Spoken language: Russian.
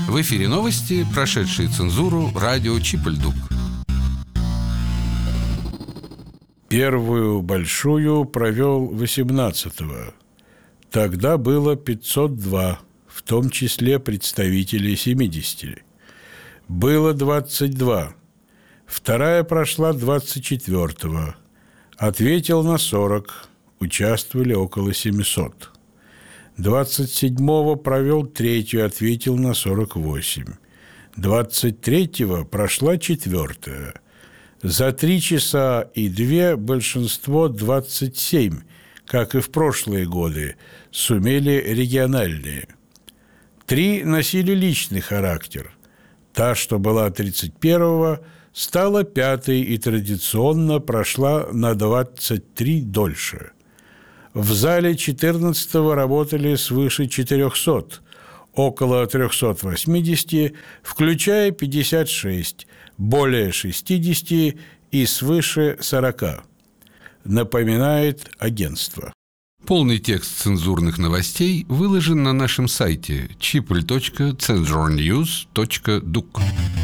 В эфире новости, прошедшие цензуру, радио Чип-Ль-Дук. Первую большую провел 18-го. Тогда было 502, в том числе представителей 70. Было 22. Вторая прошла 24-го. Ответил на 40. Участвовали около 700. 27-го провел третью, ответил на 48. 23-го прошла четвертая. За 3 часа и 2 большинство 27, как и в прошлые годы, сумели региональные. 3 носили личный характер. Та, что была 31-го, стала 5-й и традиционно прошла на 23 дольше. В зале 14-го работали свыше 400, около 380, включая 56, более 60 и свыше 40. Напоминает агентство. Полный текст цензурных новостей выложен на нашем сайте chipl.censurnews.duc.